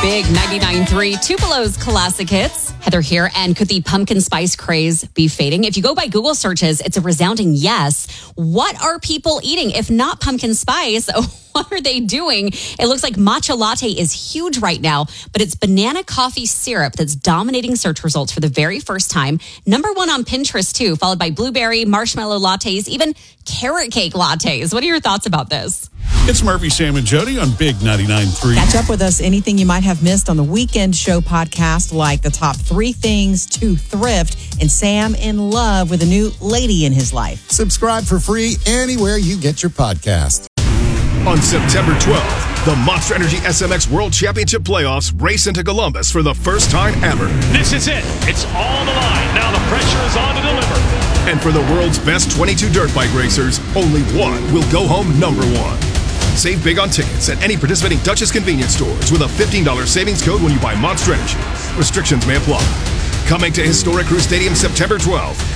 Big 99.3 Tupelo's classic hits. Heather here, and could the pumpkin spice craze be fading? If you go by Google searches, it's a resounding yes. What are people eating? If not pumpkin spice, what are they doing? It looks like matcha latte is huge right now, but it's banana coffee syrup that's dominating search results for the very first time. Number one on Pinterest, too, followed by blueberry, marshmallow lattes, even carrot cake lattes. What are your thoughts about this? It's Murphy, Sam, and Jody on Big 99.3. Catch up with us, anything you might have missed on the Weekend Show podcast, like the top 3 things to thrift, and Sam in love with a new lady in his life. Subscribe for free anywhere you get your podcast. On September 12th, the Monster Energy SMX World Championship Playoffs race into Columbus for the first time ever. This is it. It's all the line. Now the pressure is on to deliver. And for the world's best 22 dirt bike racers, only one will go home number one. Save big on tickets at any participating Dutchess convenience stores with a $15 savings code when you buy Monster Energy. Restrictions may apply. Coming to historic Crew Stadium September 12th.